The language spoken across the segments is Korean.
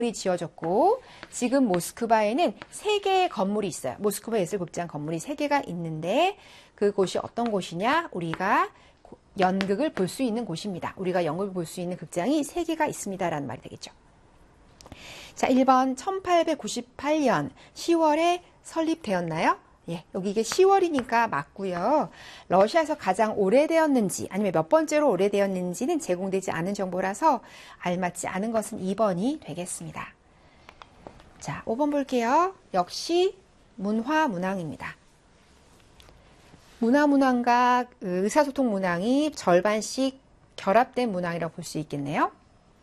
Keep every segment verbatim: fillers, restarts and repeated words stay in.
이 지어졌고 지금 모스크바에는 세 개의 건물이 있어요. 모스크바 예술극장 건물이 세 개가 있는데 그곳이 어떤 곳이냐? 우리가 연극을 볼 수 있는 곳입니다. 우리가 연극을 볼 수 있는 극장이 세 개가 있습니다라는 말이 되겠죠. 자, 일 번 천팔백구십팔 년 시월에 설립되었나요? 예, 여기 이게 시월이니까 맞고요. 러시아에서 가장 오래되었는지 아니면 몇 번째로 오래되었는지는 제공되지 않은 정보라서 알맞지 않은 것은 이 번이 되겠습니다. 자, 오 번 볼게요. 역시 문화문항입니다. 문화문항과 의사소통 문항이 절반씩 결합된 문항이라고 볼 수 있겠네요.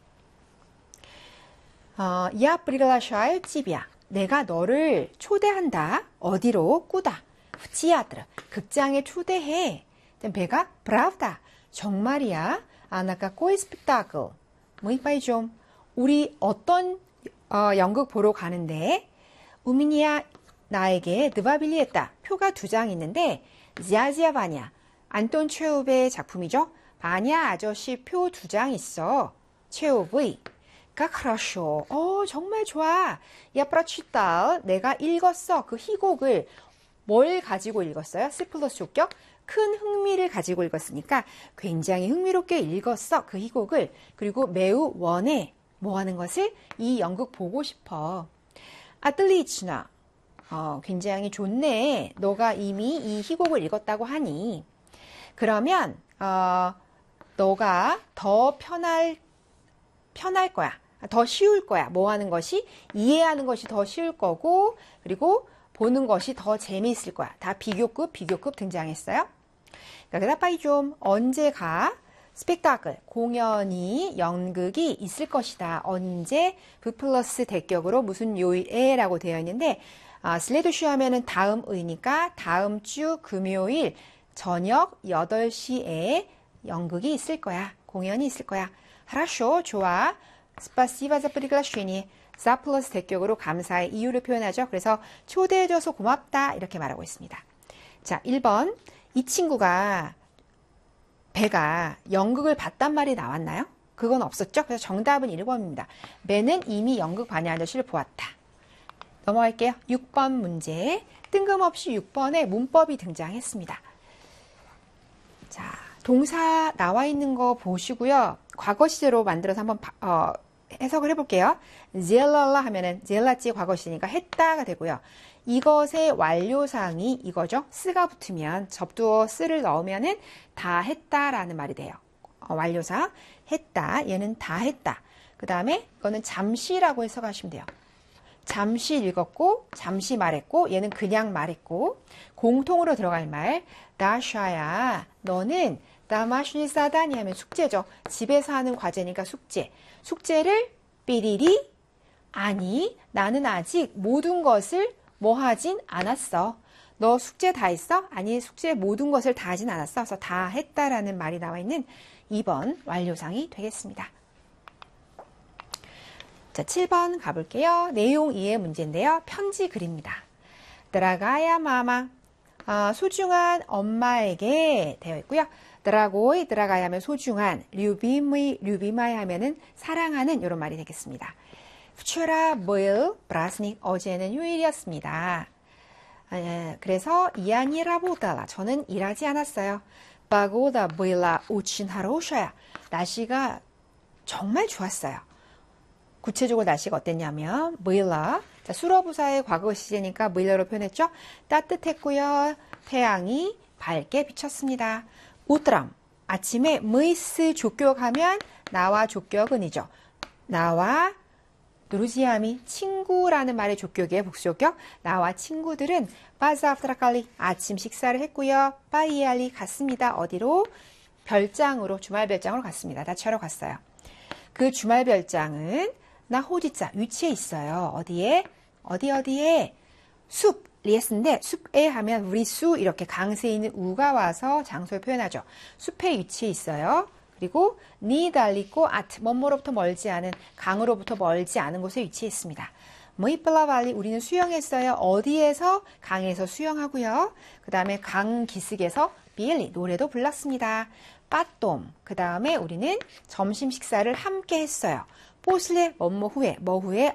어, Я приглашаю тебя. 내가 너를 초대한다. 어디로? 꾸다. в театр. 극장에 초대해. 배가 правда. 정말이야. А на какой спектакль? Мы пойдем. 우리 어떤 어, 연극 보러 가는데 у меня 나에게 два билета. 표가 두 장 있는데 지아지아 바냐. 안톤 체홉의 작품이죠. 바냐 아저씨 표 두 장 있어. 체홉의 Как хорошо. 어, 정말 좋아. Я прочитал. 내가 읽었어. 그 희곡을 뭘 가지고 읽었어요? 시 플러스 조격. 큰 흥미를 가지고 읽었으니까 굉장히 흥미롭게 읽었어. 그 희곡을. 그리고 매우 원해. 뭐 하는 것을? 이 연극 보고 싶어. 아틀리치나. 어, 굉장히 좋네. 너가 이미 이 희곡을 읽었다고 하니. 그러면 어, 너가 더 편할 편할 거야. 더 쉬울 거야. 뭐 하는 것이? 이해하는 것이 더 쉬울 거고 그리고 보는 것이 더 재미있을 거야. 다 비교급, 비교급 등장했어요. 그다음에 좀 언제가 스펙타클, 공연이, 연극이 있을 것이다. 언제? 브 플러스 대격으로 무슨 요일에 라고 되어 있는데 아, 슬레드슈 하면은 다음 의니까 다음 주 금요일 저녁 여덟 시에 연극이 있을 거야. 공연이 있을 거야. хорошо, 좋아. 스파시바 자 приглашение. 자 플러스 대격으로 감사의 이유를 표현하죠. 그래서 초대해줘서 고맙다 이렇게 말하고 있습니다. 자, 일 번. 이 친구가 배가 연극을 봤단 말이 나왔나요? 그건 없었죠. 그래서 정답은 일 번입니다. 배는 이미 연극 반야 아저씨를 보았다. 넘어갈게요. 육 번 문제. 뜬금없이 육 번에 문법이 등장했습니다. 자, 동사 나와 있는 거 보시고요. 과거 시제로 만들어서 한번 어, 해석을 해볼게요. 젤랄라 하면은 젤라지 과거 시제니까 했다가 되고요. 이것의 완료사항이 이거죠. 쓰가 붙으면 접두어 쓰를 넣으면은 다 했다라는 말이 돼요. 어, 완료사항 했다. 얘는 다 했다. 그 다음에 이거는 잠시라고 해석하시면 돼요. 잠시 읽었고 잠시 말했고 얘는 그냥 말했고 공통으로 들어갈 말 다샤야 너는 다마슈니 사다니 하면 숙제죠. 집에서 하는 과제니까 숙제. 숙제를 삐리리 아니 나는 아직 모든 것을 뭐 하진 않았어. 너 숙제 다 했어? 아니 숙제 모든 것을 다 하진 않았어. 그래서 다 했다라는 말이 나와 있는 이 번 완료상이 되겠습니다. 자, 칠 번 가볼게요. 내용 이해 문제인데요. 편지 글입니다. 드라가야 마마 아, 소중한 엄마에게 되어 있고요. 드라고이 드라가야 하면 소중한 류비미 류비마이 하면은 사랑하는 이런 말이 되겠습니다. вчера был праздник 어제는 휴일이었습니다. 아, 그래서 я не работала 저는 일하지 않았어요. погода была очень хорошая 날씨가 정말 좋았어요. 구체적으로 날씨가 어땠냐면 было 자, 수로부사의 과거 시제니까 뭐로 표현했죠? 따뜻했고요. 태양이 밝게 비쳤습니다. 우트람 아침에 무이스 족격하면 나와 족격은이죠. 나와 누르지아미 친구라는 말의 족격이에요. 복수족격. 나와 친구들은 바자프트라칼리 아침 식사를 했고요. 빠이알리 갔습니다. 어디로? 별장으로 주말 별장으로 갔습니다. 다치하러 갔어요. 그 주말 별장은 나 호지자 위치에 있어요. 어디에? 어디 어디에? 숲 리에스인데 숲에 하면 우리 수 이렇게 강세에 있는 우가 와서 장소를 표현하죠. 숲에 위치해 있어요. 그리고 니 달리고 아트 뭐뭐로부터 멀지 않은 강으로부터 멀지 않은 곳에 위치했습니다. 뭐이플라발리 우리는 수영했어요. 어디에서? 강에서 수영하고요. 그 다음에 강 기슭에서 비엘리 노래도 불렀습니다. 빠똠 그 다음에 우리는 점심 식사를 함께 했어요. 포슬레 뭐뭐 후에 뭐 후에